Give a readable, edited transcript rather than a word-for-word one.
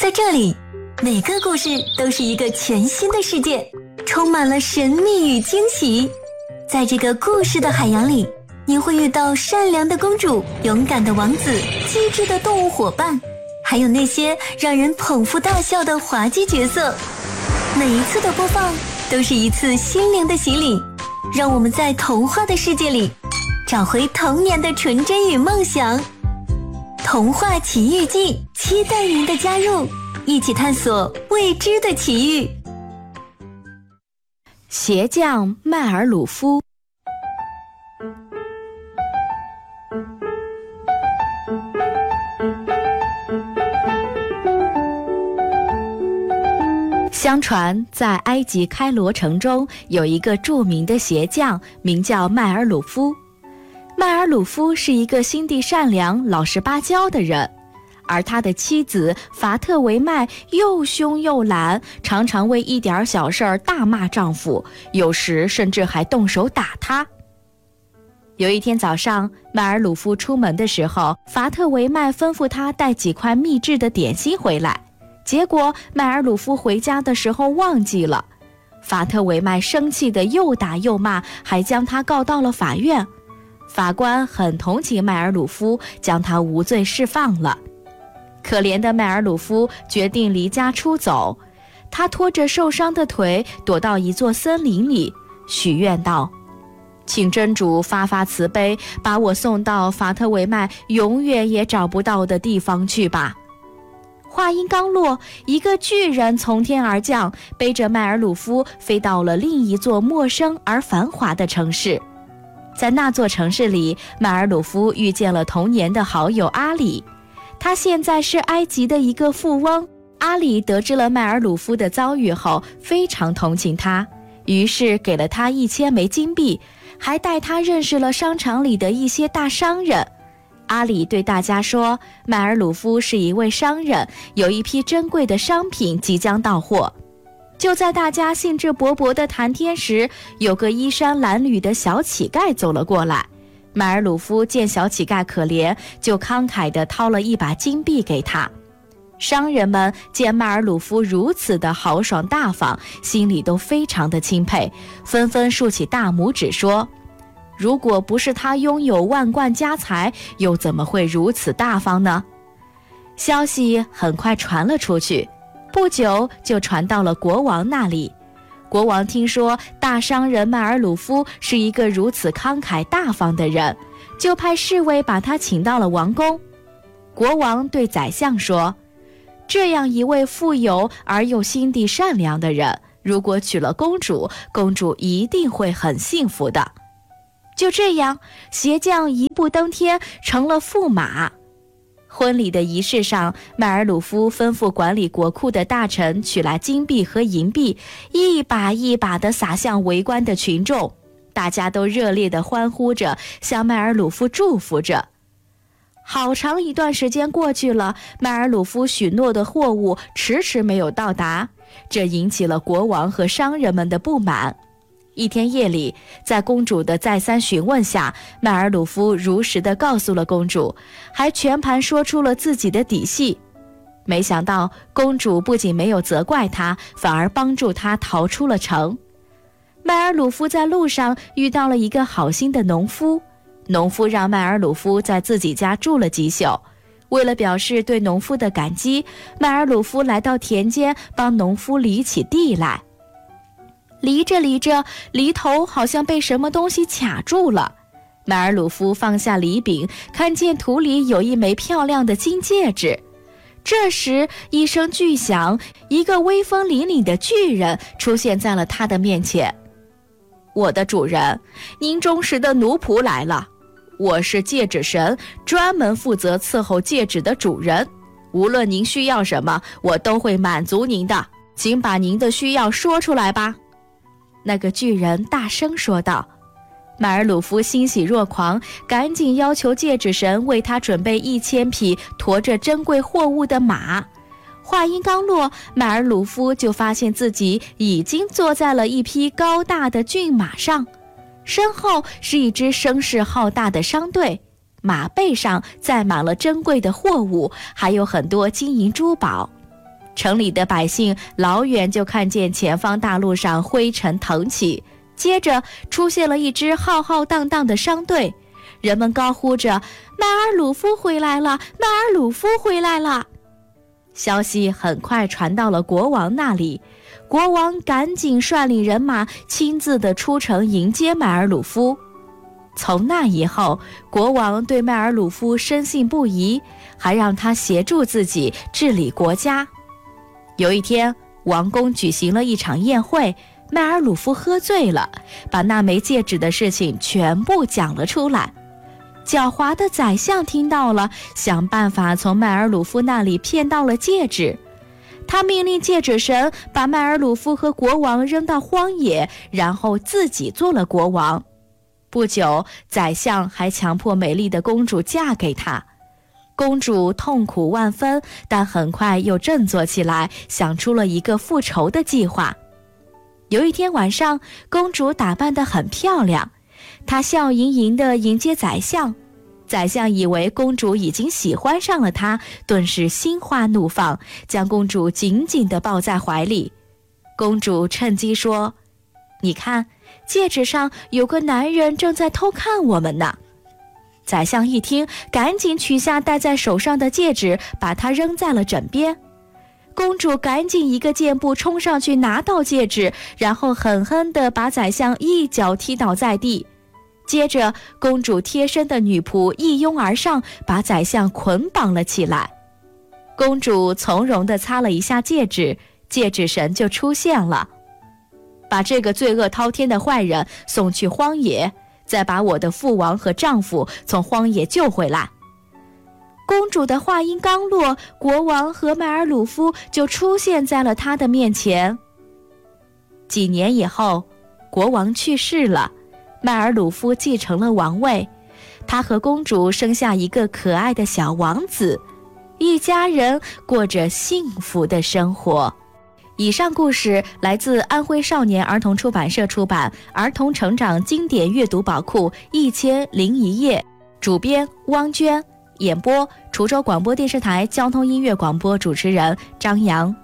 在这里，每个故事都是一个全新的世界，充满了神秘与惊喜。在这个故事的海洋里，你会遇到善良的公主、勇敢的王子、机智的动物伙伴，还有那些让人捧腹大笑的滑稽角色。每一次的播放都是一次心灵的洗礼，让我们在童话的世界里找回童年的纯真与梦想。童话奇遇记，期待您的加入，一起探索未知的奇遇。 鞋匠迈尔鲁夫。相传在埃及开罗城中有一个著名的鞋匠，名叫迈尔鲁夫。迈尔鲁夫是一个心地善良、老实巴交的人，而他的妻子法特维迈又凶又懒，常常为一点小事大骂丈夫，有时甚至还动手打他。有一天早上，迈尔鲁夫出门的时候，法特维迈吩咐他带几块秘制的点心回来，结果迈尔鲁夫回家的时候忘记了。法特维迈生气地又打又骂，还将他告到了法院。法官很同情迈尔鲁夫，将他无罪释放了。可怜的迈尔鲁夫决定离家出走，他拖着受伤的腿躲到一座森林里，许愿道：请真主发发慈悲，把我送到法特维迈永远也找不到的地方去吧。话音刚落，一个巨人从天而降，背着迈尔鲁夫飞到了另一座陌生而繁华的城市。在那座城市里，迈尔鲁夫遇见了童年的好友阿里，他现在是埃及的一个富翁。阿里得知了迈尔鲁夫的遭遇后，非常同情他，于是给了他1000枚金币，还带他认识了商场里的一些大商人。阿里对大家说，迈尔鲁夫是一位商人，有一批珍贵的商品即将到货。就在大家兴致勃勃地谈天时，有个衣衫褴褛的小乞丐走了过来。迈尔鲁夫见小乞丐可怜，就慷慨地掏了一把金币给他。商人们见迈尔鲁夫如此的豪爽大方，心里都非常的钦佩，纷纷竖起大拇指说，如果不是他拥有万贯家财，又怎么会如此大方呢？消息很快传了出去，不久就传到了国王那里。国王听说大商人迈尔鲁夫是一个如此慷慨大方的人，就派侍卫把他请到了王宫。国王对宰相说，这样一位富有而又心地善良的人，如果娶了公主，公主一定会很幸福的。就这样，鞋匠一步登天，成了驸马。婚礼的仪式上，迈尔鲁夫吩咐管理国库的大臣取来金币和银币，一把一把地撒向围观的群众，大家都热烈地欢呼着，向迈尔鲁夫祝福着。好长一段时间过去了，迈尔鲁夫许诺的货物迟迟没有到达，这引起了国王和商人们的不满。一天夜里，在公主的再三询问下，迈尔鲁夫如实地告诉了公主，还全盘说出了自己的底细。没想到公主不仅没有责怪他，反而帮助他逃出了城。迈尔鲁夫在路上遇到了一个好心的农夫，农夫让迈尔鲁夫在自己家住了几宿。为了表示对农夫的感激，迈尔鲁夫来到田间帮农夫犁起地来。犁着犁着，犁头好像被什么东西卡住了。迈尔鲁夫放下犁柄，看见土里有一枚漂亮的金戒指。这时一声巨响，一个威风凛凛的巨人出现在了他的面前。我的主人，您忠实的奴仆来了。我是戒指神，专门负责伺候戒指的主人。无论您需要什么，我都会满足您的，请把您的需要说出来吧。那个巨人大声说道。迈尔鲁夫欣喜若狂，赶紧要求戒指神为他准备1000匹驮着珍贵货物的马。话音刚落，迈尔鲁夫就发现自己已经坐在了一匹高大的骏马上，身后是一支声势浩大的商队，马背上载满了珍贵的货物，还有很多金银珠宝。 城里的百姓老远就看见前方大路上灰尘腾起，接着出现了一支浩浩荡荡的商队，人们高呼着迈尔鲁夫回来了，迈尔鲁夫回来了。消息很快传到了国王那里，国王赶紧率领人马亲自的出城迎接迈尔鲁夫。从那以后，国王对迈尔鲁夫深信不疑，还让他协助自己治理国家。有一天，王宫举行了一场宴会，迈尔鲁夫喝醉了，把那枚戒指的事情全部讲了出来。狡猾的宰相听到了，想办法从迈尔鲁夫那里骗到了戒指。他命令戒指神把迈尔鲁夫和国王扔到荒野，然后自己做了国王。不久，宰相还强迫美丽的公主嫁给他。公主痛苦万分，但很快又振作起来，想出了一个复仇的计划。有一天晚上，公主打扮得很漂亮，她笑盈盈地迎接宰相。宰相以为公主已经喜欢上了她，顿时心花怒放，将公主紧紧地抱在怀里。公主趁机说：“你看，戒指上有个男人正在偷看我们呢。”宰相一听，赶紧取下戴在手上的戒指，把它扔在了枕边。公主赶紧一个箭步冲上去拿到戒指，然后狠狠地把宰相一脚踢倒在地。接着，公主贴身的女仆一拥而上，把宰相捆绑了起来。公主从容地擦了一下戒指，戒指神就出现了，把这个罪恶滔天的坏人送去荒野，再把我的父王和丈夫从荒野救回来。公主的话音刚落，国王和迈尔鲁夫就出现在了她的面前。几年以后，国王去世了，迈尔鲁夫继承了王位，他和公主生下一个可爱的小王子，一家人过着幸福的生活。以上故事来自安徽少年儿童出版社出版《儿童成长经典阅读宝库1001页》，主编汪娟，演播滁州广播电视台交通音乐广播主持人张扬。